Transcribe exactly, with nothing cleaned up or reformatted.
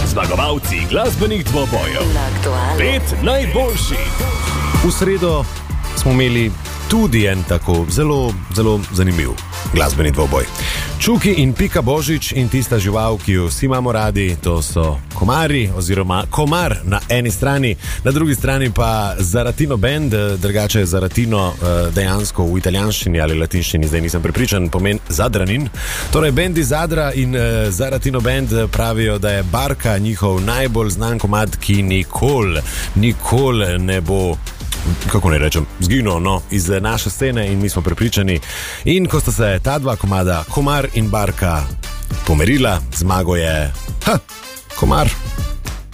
Zmagovalci glasbenih dvobojev. Pet najboljših. V sredo smo imeli tudi en tako zelo, zelo zanimiv glasbeni dvoboj. Čuki in Pika Božič in tista žival, ki jo vsi imamo radi, to so komarji oziroma komar na eni strani, na drugi strani pa Zaratino band, drugače je Zaratino dejansko v italijanščini ali latinščini, zdaj nisem prepričan, pomen Zadranin. Torej, bendi Zadra in Zaratino band pravijo, da je Barka njihov najbolj znan komad, ki nikoli, nikoli ne bo, kako ne rečem, zginil no, iz naše scene in mi smo prepričani. In ko sta se ta dva komada, Komar in Barka, pomerila, zmago je, ha, Komar.